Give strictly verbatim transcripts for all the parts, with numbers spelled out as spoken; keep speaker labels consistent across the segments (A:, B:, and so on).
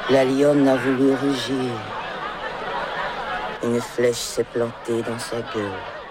A: La lionne a voulu rugir. Une flèche s'est plantée dans sa gueule.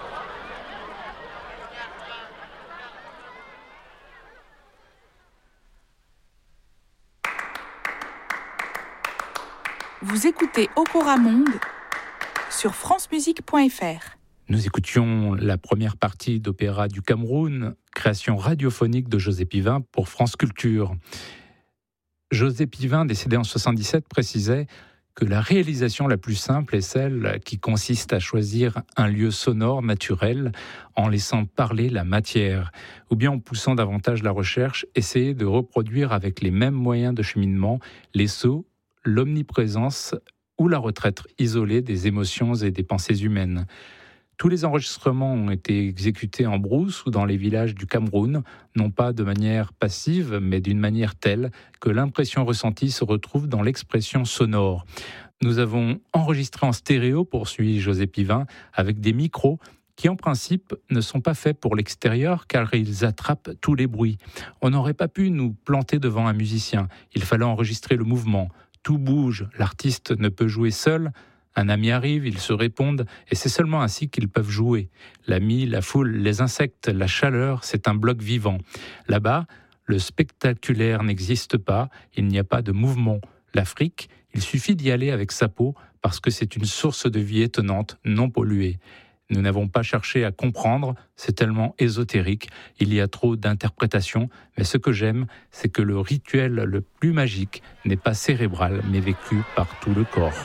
B: Vous écoutez Okora Monde sur francemusique point f r.
C: Nous écoutions la première partie d'Opéra du Cameroun, création radiophonique de José Pivin pour France Culture. José Pivin, décédé en soixante-dix-sept, précisait que la réalisation la plus simple est celle qui consiste à choisir un lieu sonore naturel en laissant parler la matière, ou bien en poussant davantage la recherche, essayer de reproduire avec les mêmes moyens de cheminement les sauts, l'omniprésence ou la retraite isolée des émotions et des pensées humaines. Tous les enregistrements ont été exécutés en brousse ou dans les villages du Cameroun, non pas de manière passive, mais d'une manière telle que l'impression ressentie se retrouve dans l'expression sonore. Nous avons enregistré en stéréo, poursuit José Pivin, avec des micros qui en principe ne sont pas faits pour l'extérieur car ils attrapent tous les bruits. On n'aurait pas pu nous planter devant un musicien, il fallait enregistrer le mouvement. Tout bouge, l'artiste ne peut jouer seul. Un ami arrive, ils se répondent, et c'est seulement ainsi qu'ils peuvent jouer. L'ami, la foule, les insectes, la chaleur, c'est un bloc vivant. Là-bas, le spectaculaire n'existe pas, il n'y a pas de mouvement. L'Afrique, il suffit d'y aller avec sa peau, parce que c'est une source de vie étonnante, non polluée. Nous n'avons pas cherché à comprendre, c'est tellement ésotérique, il y a trop d'interprétations, mais ce que j'aime, c'est que le rituel le plus magique n'est pas cérébral, mais vécu par tout le corps.